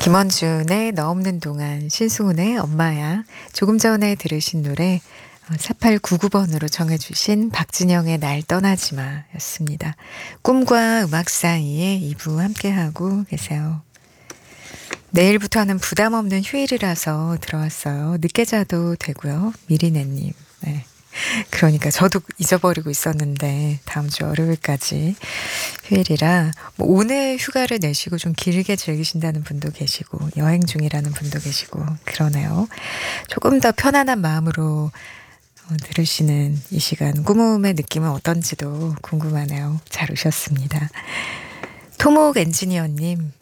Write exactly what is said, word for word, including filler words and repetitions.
김원준의 너 없는 동안, 신승훈의 엄마야, 조금 전에 들으신 노래 사팔구구 번으로 정해주신 박진영의 날 떠나지마 였습니다. 꿈과 음악 사이에 이 부 함께하고 계세요. 내일부터는 부담 없는 휴일이라서 들어왔어요. 늦게 자도 되고요. 미리네님. 네. 그러니까 저도 잊어버리고 있었는데 다음 주 월요일까지 휴일이라 뭐 오늘 휴가를 내시고 좀 길게 즐기신다는 분도 계시고 여행 중이라는 분도 계시고 그러네요. 조금 더 편안한 마음으로 어, 들으시는 이 시간 꾸며의 느낌은 어떤지도 궁금하네요. 잘 오셨습니다. 토목 엔지니어님,